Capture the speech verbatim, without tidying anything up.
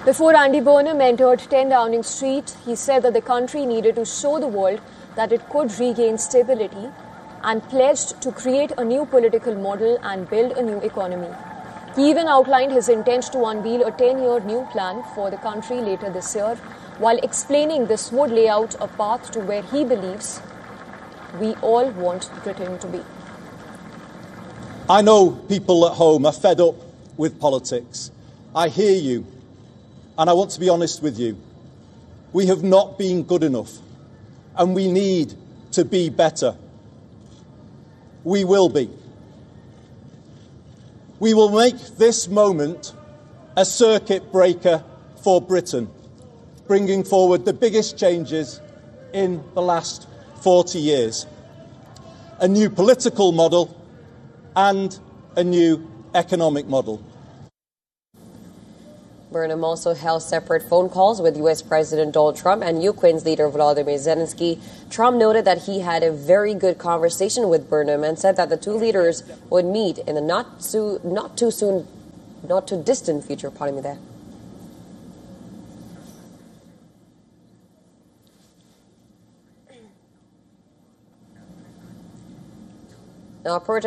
Before Andy Burnham entered ten Downing Street, he said that the country needed to show the world that it could regain stability and pledged to create a new political model and build a new economy. He even outlined his intent to unveil a ten-year new plan for the country later this year, while explaining this would lay out a path to where he believes we all want Britain to be. I know people at home are fed up with politics. I hear you, and I want to be honest with you. We have not been good enough, and we need to be better. We will be. We will make this moment a circuit breaker for Britain, bringing forward the biggest changes in the last forty years. A new political model and a new economic model. Burnham also held separate phone calls with U S President Donald Trump and Ukraine's leader Volodymyr Zelensky. Trump noted that he had a very good conversation with Burnham and said that the two leaders would meet in the not too, not too soon, not too distant future. Pardon me there. Now,